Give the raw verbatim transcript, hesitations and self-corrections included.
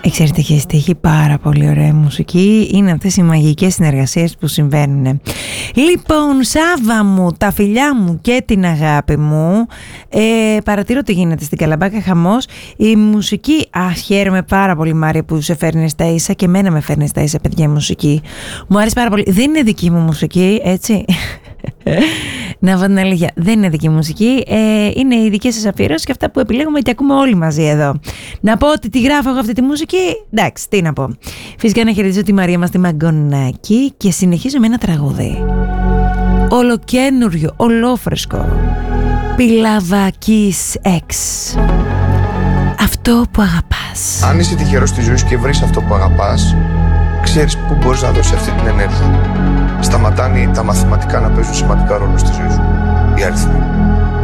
Εξαιρετική στίχη, πάρα πολύ ωραία μουσική. Είναι αυτές οι μαγικές συνεργασίες που συμβαίνουν. Λοιπόν, Σάβα μου, τα φιλιά μου και την αγάπη μου. ε, Παρατηρώ τι γίνεται στην Καλαμπάκα, χαμός. Η μουσική, α, χαίρομαι πάρα πολύ Μάρια που σε φέρνει στα ίσα. Και εμένα με φέρνει στα ίσα, παιδιά, η μουσική. Μου άρεσε πάρα πολύ. Δεν είναι δική μου μουσική, έτσι. Να βάλω την αλήθεια, δεν είναι δική μουσική, ε, είναι οι δικές σας αφιερώσεις και αυτά που επιλέγουμε και ακούμε όλοι μαζί εδώ. Να πω ότι τη γράφω εγώ αυτή τη μουσική, εντάξει, τι να πω. Φυσικά να χαιρετήσω τη Μαρία μας τη Μαγκονάκη και συνεχίζω με ένα τραγούδι ολοκένουριο, ολόφρεσκο, Πιλαβακής X. Αυτό που αγαπάς. Αν είσαι τυχερός στη ζωή σου και βρεις αυτό που αγαπάς, ξέρεις πού μπορείς να δώσεις αυτή την ενέργεια. Σταματάνε τα μαθηματικά να παίζουν σημαντικά ρόλο στη ζωή σου. Οι αριθμοί.